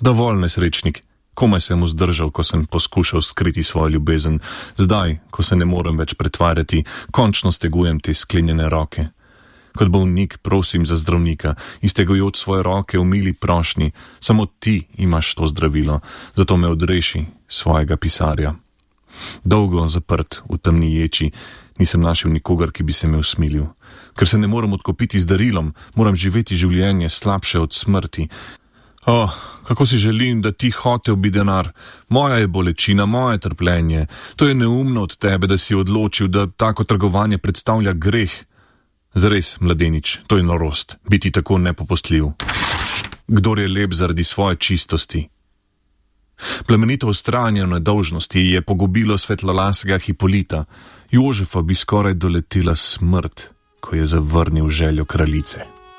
Dovolj, nesrečnik. Komaj sem vzdržal, ko sem poskušal skriti svojo ljubezen. Zdaj, ko se ne morem več pretvarjati, končno stegujem te sklenjene roke. Kot bolnik prosim za zdravnika, iztegujoč svoje roke v mili prošnji. Samo ti imaš to zdravilo, zato me odreši svojega pisarja. Dolgo zaprt v temni ječi, nisem našel nikogar, ki bi se me usmilil. Ker se ne morem odkopiti z darilom, moram živeti življenje slabše od smrti. Kako si želim, da ti hotel bi denar. Moja je bolečina, moje trpljenje. To je neumno od tebe, da si odločil, da tako trgovanje predstavlja greh. Zares, mladenič, to je norost, biti tako nepopustljiv. Kdor je lep zaradi svoje čistosti. Plemenito vztrajanje nedolžnosti je pogubilo svetlolasega Hipolita. Jožefa bi skoraj doletela smrt, ko je zavrnil željo kraljice.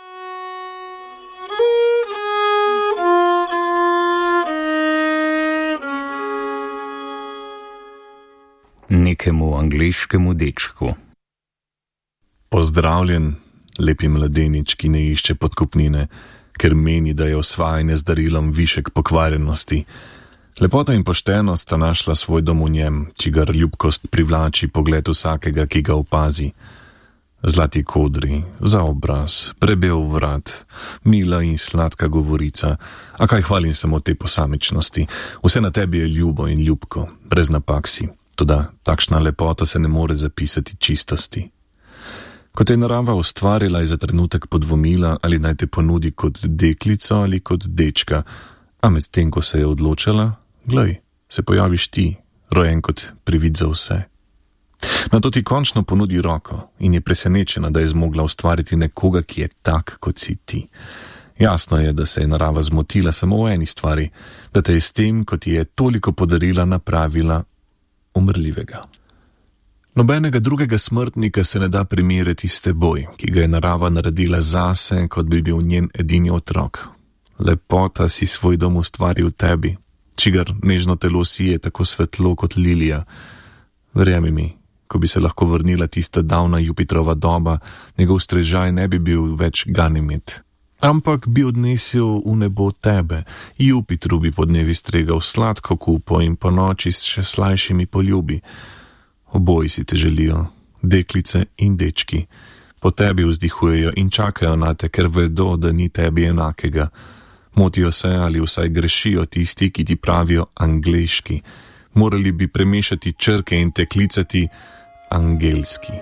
Nekemu angleškemu dečku. Pozdravljen, lepi mladenič, ki ne išče podkupnine, ker meni, da je osvajanje z darilom višek pokvarjenosti. Lepota in poštenost sta našla svoj dom v njem, čigar ljubkost privlači pogled vsakega, ki ga opazi. Zlati kodri, za obraz, prebel vrat, mila in sladka govorica, a kaj hvalim samo te posamičnosti. Vse na tebi je ljubo in ljubko, brez napak si, toda takšna lepota se ne more zapisati čistosti. Ko te je narava ustvarila, je za trenutek podvomila, ali naj te ponudi kot deklico ali kot dečka, a med tem, ko se je odločila, glej, se pojaviš ti, rojen kot privid za vse. Nato ti končno ponudi roko in je presenečena, da je zmogla ustvariti nekoga, ki je tak, kot si ti. Jasno je, da se je narava zmotila samo v eni stvari, da te je s tem, kot ti je toliko podarila, napravila umrljivega. Nobenega drugega smrtnika se ne da primerjati s teboj, ki ga je narava naredila zase, kot bi bil njen edini otrok. Lepota si svoj dom ustvari v tebi, čigar nežno telo sije tako svetlo kot lilija. Verjemi mi, ko bi se lahko vrnila tista davna Jupiterova doba, njegov strežaj ne bi bil več Ganimed, ampak bi odnesel v nebo tebe. Jupitru bi podnevi stregal sladko kupo in po noči s še slajšimi poljubi. Oboji si te želijo, deklice in dečki. Po tebi vzdihujejo in čakajo na te, ker vedo, da ni tebi enakega. Motijo se ali vsaj grešijo tisti, ki ti pravijo angleški. Morali bi premešati črke in te klicati angelski.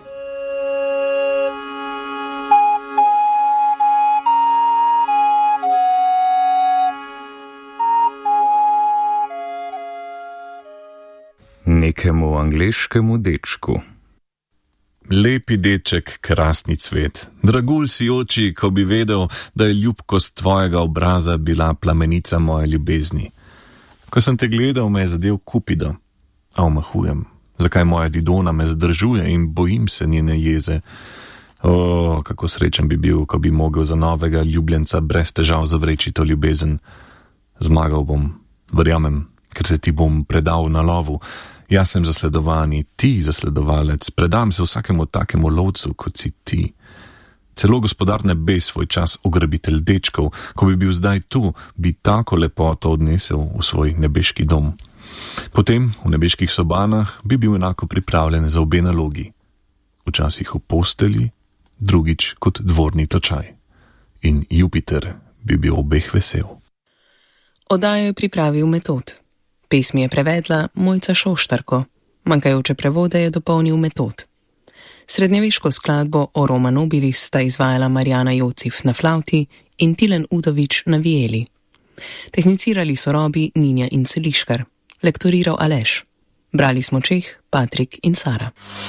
Nekemu angleškemu dečku. Lepi deček, krasni cvet, dragulj si oči, ko bi vedel, da je ljubkost tvojega obraza bila plamenica moje ljubezni. Ko sem te gledal, me je zadev Kupido, a omahujem. Zakaj moja Didona me zadržuje in bojim se njene jeze? Kako srečen bi bil, ko bi mogel za novega ljubljenca brez težav zavreči to ljubezen. Zmagal bom, verjamem, ker se ti bom predal na lovu. Jaz sem zasledovani, ti zasledovalec, predam se vsakemu takemu lovcu, kot si ti. Celo gospodar nebes svoj čas ugrabitelj dečkov, ko bi bil zdaj tu, bi tako lepoto odnesel v svoj nebeški dom. Potem v nebeških sobanah bi bil enako pripravljen za obe nalogi. Včasih v posteli, drugič kot dvorni točaj. In Jupiter bi bil obeh vesel. Oddajo je pripravil Metod. Pesmi je prevedla Mojca Šoštarko. Manjkajoče prevode je dopolnil Metod. Srednjeveško skladbo O Roma Nobilis sta izvajala Marjana Jocif na flauti in Tilen Udovič na vieli. Tehnicirali so Robi, Ninja in Seliškar. Lektoriral Aleš. Brali smo Čeh, Patrik in Sara.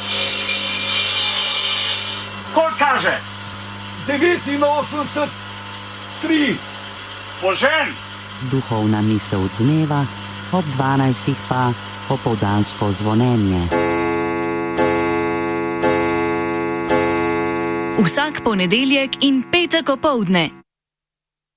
Koliko kaže? 89, 3. Požen! Duhovna misel dneva, ob 12. pa popoldansko zvonjenje. Vsak ponedeljek in petek opoldne